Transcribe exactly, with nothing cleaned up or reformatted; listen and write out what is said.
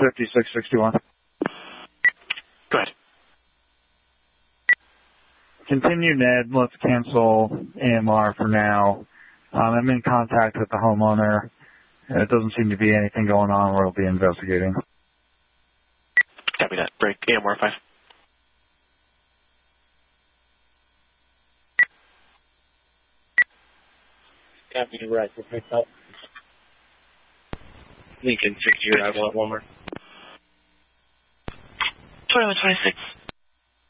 fifty-six sixty-one. Go ahead. Continue, Ned. Let's cancel A M R for now. Um, I'm in contact with the homeowner. It doesn't seem to be anything going on where we'll be investigating. Copy that. Break A M R five. Copy, right. We'll pick up. Lincoln, six zero, one more. twenty-one twenty-six.